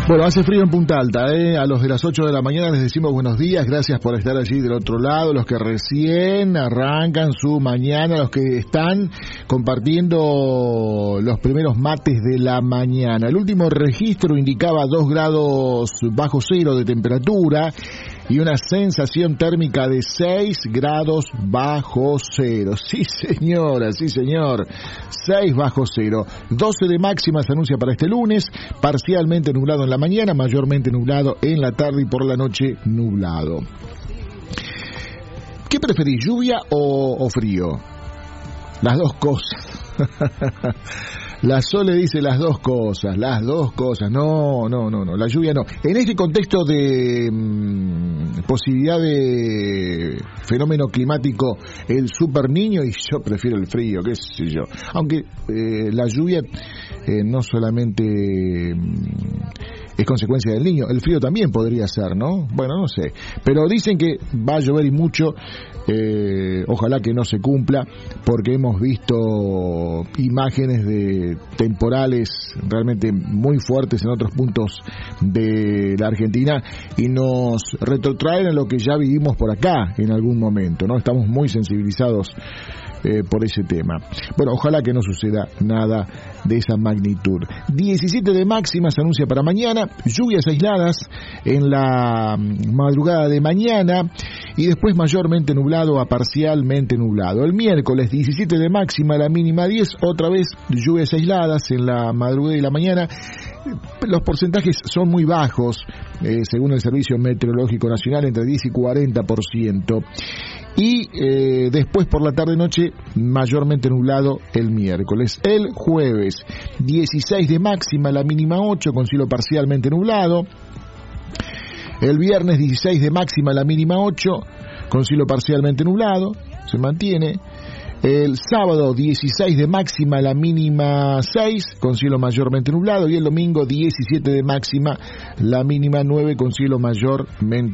Bueno, hace frío en Punta Alta, A los de las 8 de la mañana les decimos buenos días, gracias por estar allí del otro lado, los que recién arrancan su mañana, los que están compartiendo los primeros mates de la mañana. El último registro indicaba 2 grados bajo cero de temperatura y una sensación térmica de 6 grados bajo cero. Sí, señora, sí, señor. 6 bajo cero. 12 de máxima se anuncia para este lunes, parcialmente nublado en la mañana, mayormente nublado en la tarde y por la noche nublado. ¿Qué preferís, lluvia o frío? Las dos cosas. La Sole dice las dos cosas. No, la lluvia no. En este contexto de posibilidad de fenómeno climático, el super niño, y yo prefiero el frío, qué sé yo. Aunque la lluvia no solamente es consecuencia del niño, el frío también podría ser, ¿no? Bueno, no sé. Pero dicen que va a llover y mucho. Ojalá que no se cumpla, porque hemos visto imágenes de temporales realmente muy fuertes en otros puntos de la Argentina y nos retrotraen a lo que ya vivimos por acá en algún momento, ¿no? Estamos muy sensibilizados por ese tema. Bueno, ojalá que no suceda nada de esa magnitud. 17 de máxima se anuncia para mañana, lluvias aisladas en la madrugada de mañana y después mayormente nublado a parcialmente nublado. El miércoles 17 de máxima, la mínima 10, otra vez lluvias aisladas en la madrugada y la mañana. Los porcentajes son muy bajos, según el Servicio Meteorológico Nacional, entre 10 y 40%. Y después por la tarde-noche mayormente nublado el miércoles. El jueves 16 de máxima, la mínima 8, con cielo parcialmente nublado. El viernes 16 de máxima, la mínima 8, con cielo parcialmente nublado, se mantiene. El sábado 16 de máxima, la mínima 6, con cielo mayormente nublado. Y el domingo 17 de máxima, la mínima 9, con cielo mayormente